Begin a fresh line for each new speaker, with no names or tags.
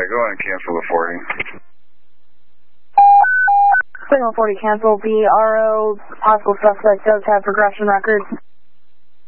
go ahead and cancel the 40.
Signal 40 cancel. BRO, possible suspect does have progression records.